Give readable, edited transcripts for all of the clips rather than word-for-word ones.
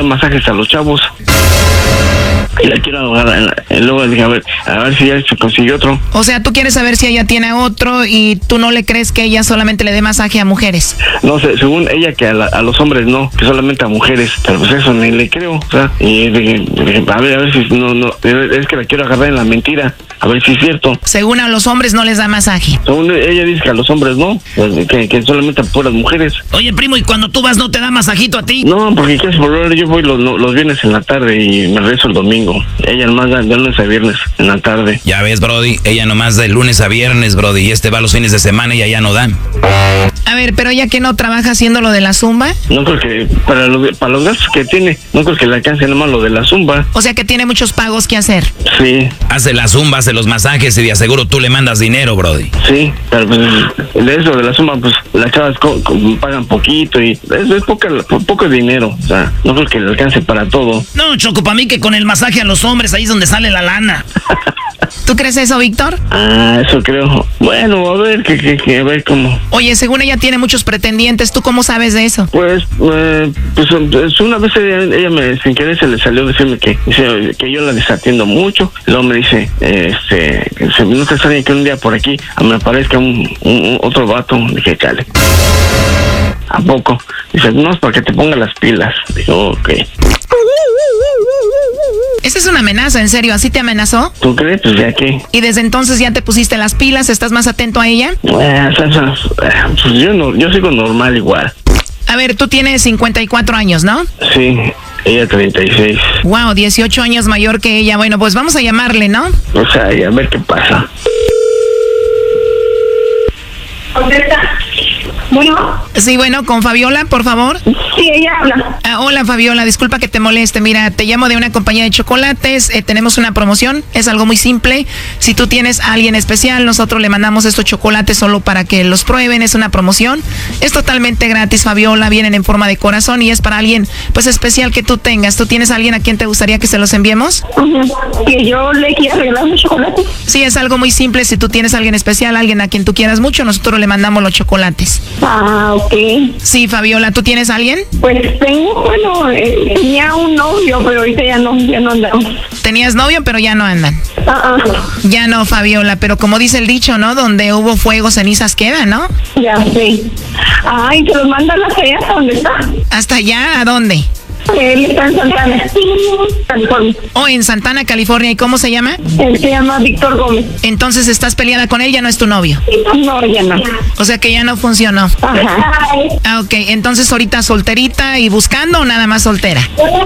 masajes a los chavos. Y la quiero agarrar. Luego dije, a ver si ya se consiguió otro. O sea, tú quieres saber si ella tiene a otro y tú no le crees que ella solamente le dé masaje a mujeres. No sé, según ella que a los hombres no, que solamente a mujeres. Pero pues eso ni le creo. O sea, y dije, a ver si no, es que la quiero agarrar en la mentira. A ver si es cierto. Según a los hombres no les da masaje. Según ella dice que a los hombres no, que solamente a puras mujeres. Oye, primo, ¿y cuando tú vas no te da masajito a ti? No, porque casi por hora yo voy los viernes en la tarde y me regreso el domingo. Ella nomás da de lunes a viernes en la tarde. Ya ves, Brody, ella nomás de lunes a viernes, Brody, y va los fines de semana y allá no dan. A ver, pero ella que no trabaja haciendo lo de la zumba. No creo que para los gastos que tiene, no creo que le alcance nomás lo de la zumba. O sea que tiene muchos pagos que hacer. Sí. Hace la zumba, hace los masajes y de aseguro tú le mandas dinero, Brody. Sí, pero pues de eso de la zumba, pues las chavas pagan poquito y es poco dinero. O sea, no creo que le alcance para todo. No, Choco, para mí que con el masaje a los hombres ahí es donde sale la lana. ¿Tú crees eso, Víctor? Eso creo. Bueno, a ver, a ver cómo. Oye, según ella tiene muchos pretendientes, ¿tú cómo sabes de eso? Pues una vez ella me sin querer se le salió decirme que yo la desatiendo mucho. Luego me dice, no te extraña que un día por aquí me aparezca un otro vato. Dije, cale. ¿A poco? Dice, no, es para que te ponga las pilas. Digo, ok. Esa es una amenaza, en serio, ¿así te amenazó? ¿Tú crees? Pues ya que. ¿Y desde entonces ya te pusiste las pilas? ¿Estás más atento a ella? Pues yo sigo normal igual. A ver, tú tienes 54 años, ¿no? Sí, ella 36. Wow, 18 años mayor que ella. Bueno, pues vamos a llamarle, ¿no? O sea, y a ver qué pasa. Bueno. Sí, bueno, con Fabiola, por favor. Sí, ella habla. Hola, Fabiola, disculpa que te moleste. Mira, te llamo de una compañía de chocolates. Tenemos una promoción, es algo muy simple. Si tú tienes a alguien especial, nosotros le mandamos estos chocolates solo para que los prueben. Es una promoción. Es totalmente gratis, Fabiola. Vienen en forma de corazón y es para alguien, pues, especial que tú tengas. ¿Tú tienes a alguien a quien te gustaría que se los enviemos? ¿Que yo le quiera regalar un chocolate? Sí, es algo muy simple. Si tú tienes a alguien especial, alguien a quien tú quieras mucho, nosotros le mandamos los chocolates. Ok. Sí, Fabiola, ¿tú tienes a alguien? Pues tengo, tenía un novio, pero ahorita ya no andamos. Tenías novio, pero ya no andan. Ya no, Fabiola, pero como dice el dicho, ¿no? Donde hubo fuego, cenizas quedan, ¿no? Ya sé. Ay, ¿te los mandan hasta allá? ¿Hasta dónde está? ¿Hasta allá? ¿A dónde? Él está en Santana, California. Oh, en Santana, California. ¿Y cómo se llama? Él se llama Víctor Gómez. Entonces, ¿estás peleada con él? ¿Ya no es tu novio? No, ya no. O sea que ya no funcionó. Ajá. Ok, entonces ahorita solterita y buscando o nada más soltera.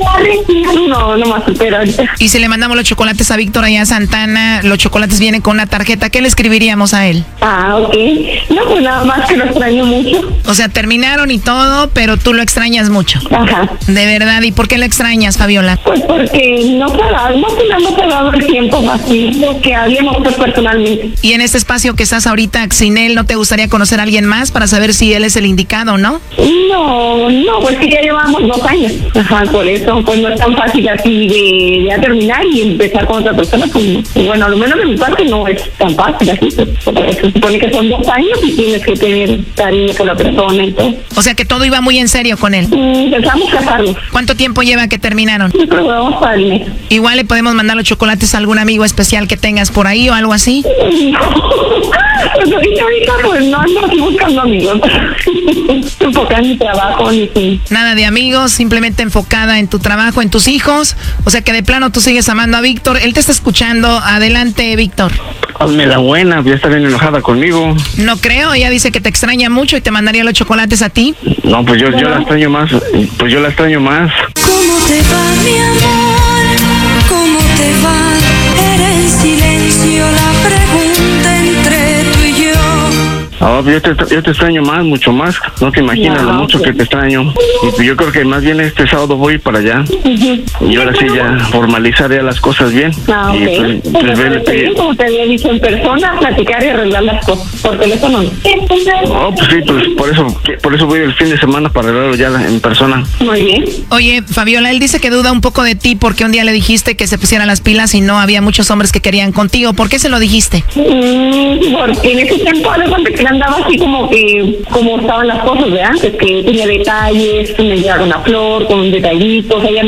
No más soltera ahorita. Y si le mandamos los chocolates a Víctor allá a Santana, los chocolates vienen con una tarjeta, ¿qué le escribiríamos a él? Ok. No, pues nada más que lo extraño mucho. O sea, terminaron y todo, pero tú lo extrañas mucho. Ajá. De verdad. ¿Y por qué lo extrañas, Fabiola? Pues porque no se ha dado el tiempo así, lo que habíamos hecho personalmente. Y en este espacio que estás ahorita sin él, ¿no te gustaría conocer a alguien más para saber si él es el indicado o no? No, pues que ya llevamos 2 años. Ajá, por eso, pues no es tan fácil así de ya terminar y empezar con otra persona. Pues, bueno, a lo menos de mi parte no es tan fácil así. Pues, se supone que son 2 años y tienes que tener cariño por la persona y todo. O sea que todo iba muy en serio con él. Empezamos a casarnos. ¿Cuánto tiempo lleva que terminaron? Sí, pero vamos para el mes. Igual le podemos mandar los chocolates a algún amigo especial que tengas por ahí o algo así. Pues ahorita pues no ando aquí buscando amigos. Enfocada en mi trabajo, ni nada de amigos, simplemente enfocada en tu trabajo, en tus hijos. O sea que de plano tú sigues amando a Víctor. Él te está escuchando. Adelante, Víctor. Hazme la buena, ya está bien enojada conmigo. No creo, ella dice que te extraña mucho y te mandaría los chocolates a ti. No, pues yo la extraño más. Pues yo la extraño más. ¿Cómo te va, mi amor? ¿Cómo te va? Era en silencio la pregunta entre tú y yo. Yo te extraño más, mucho más. No te imaginas lo mucho que te extraño. Y pues yo creo que más bien este sábado voy para allá. Y ahora sí ya formalizar ya las cosas bien. Y pues como te había dicho, en persona, platicar y arreglar las cosas. Por teléfono no. Pues sí, pues por eso voy el fin de semana para arreglarlo ya en persona. Muy bien. Oye, Fabiola, él dice que duda un poco de ti porque un día le dijiste que se pusieran las pilas y no había muchos hombres que querían contigo. ¿Por qué se lo dijiste? Porque en ese tiempo que andaba así como estaban las cosas de antes, que tenía detalles, que me llevaba una flor con detallitos, ella